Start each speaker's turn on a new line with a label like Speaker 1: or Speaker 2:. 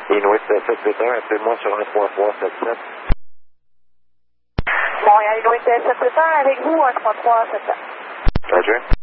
Speaker 1: Inuit 781, appelez-moi sur un 3377.
Speaker 2: Montréal Inuit 781, avec vous, 13377.
Speaker 1: Roger.